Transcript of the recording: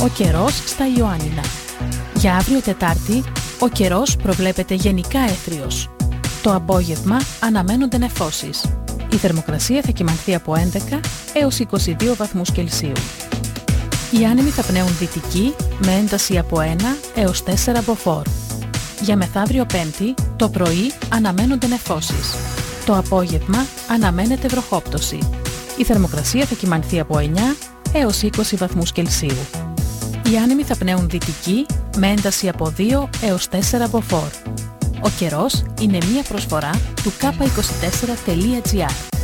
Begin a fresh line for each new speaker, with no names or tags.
Ο καιρός στα Ιωάννινα. Για αύριο Τετάρτη, ο καιρός προβλέπεται γενικά έθριος. Το απόγευμα αναμένονται νεφώσεις. Η θερμοκρασία θα κυμανθεί από 11 έως 22 βαθμούς Κελσίου. Οι άνεμοι θα πνέουν δυτική με ένταση από 1 έως 4 μποφόρ. Για μεθαύριο Πέμπτη, το πρωί αναμένονται νεφώσεις. Το απόγευμα αναμένεται βροχόπτωση. Η θερμοκρασία θα κυμανθεί από 9 έως 20 βαθμούς Κελσίου. Οι άνεμοι θα πνέουν δυτική με ένταση από 2 έως 4 μποφόρ. Ο καιρός είναι μία προσφορά του k24.gr.